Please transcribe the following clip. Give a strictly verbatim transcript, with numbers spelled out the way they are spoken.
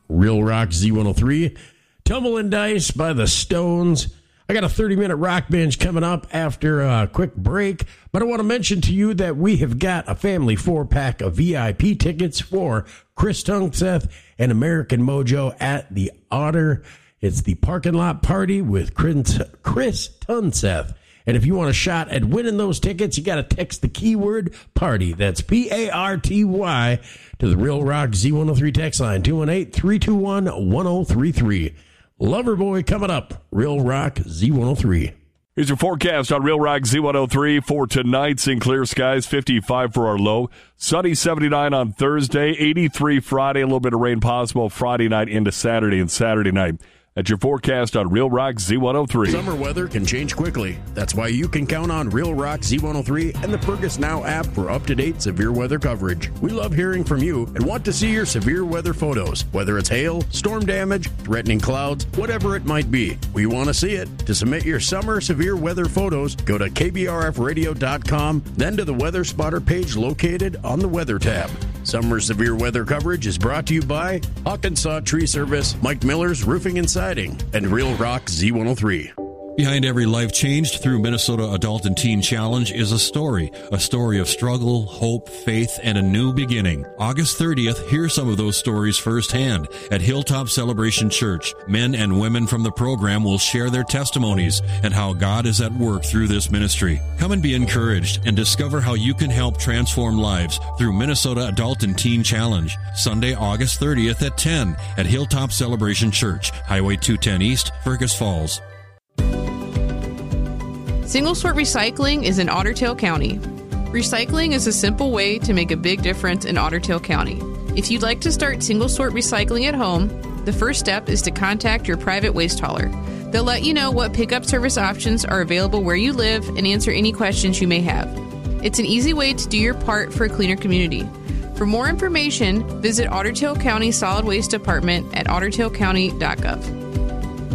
Real Rock Z one oh three. Tumbling Dice by the Stones. I got a thirty-minute rock binge coming up after a quick break, but I want to mention to you that we have got a family four-pack of V I P tickets for Chris Tunsteth and American Mojo at the Otter. It's the parking lot party with Chris, Chris Tunsteth. And if you want a shot at winning those tickets, you got to text the keyword party. That's P A R T Y to the Real Rock Z one oh three text line, two one eight, three two one, one oh three three. Loverboy coming up, Real Rock Z one oh three. Here's your forecast on Real Rock Z one oh three for tonight. Seeing clear skies, fifty-five for our low. Sunny, seventy-nine on Thursday, eighty-three Friday. A little bit of rain possible Friday night into Saturday and Saturday night. That's your forecast on Real Rock Z one oh three. Summer weather can change quickly. That's why you can count on Real Rock Z one oh three and the Fergus Now app for up-to-date severe weather coverage. We love hearing from you and want to see your severe weather photos, whether it's hail, storm damage, threatening clouds, whatever it might be. We want to see it. To submit your summer severe weather photos, go to K B R F radio dot com, then to the Weather Spotter page located on the Weather tab. Summer severe weather coverage is brought to you by Hawkinsaw Tree Service, Mike Miller's Roofing and Siding, and Real Rock Z one oh three. Behind every life changed through Minnesota Adult and Teen Challenge is a story. A story of struggle, hope, faith, and a new beginning. August thirtieth, hear some of those stories firsthand. At Hilltop Celebration Church, men and women from the program will share their testimonies and how God is at work through this ministry. Come and be encouraged and discover how you can help transform lives through Minnesota Adult and Teen Challenge. Sunday, August thirtieth at ten at Hilltop Celebration Church, Highway two ten East, Fergus Falls. Single Sort Recycling is in Otter Tail County. Recycling is a simple way to make a big difference in Otter Tail County. If you'd like to start single sort recycling at home, the first step is to contact your private waste hauler. They'll let you know what pickup service options are available where you live and answer any questions you may have. It's an easy way to do your part for a cleaner community. For more information, visit Otter Tail County Solid Waste Department at otter tail county dot gov.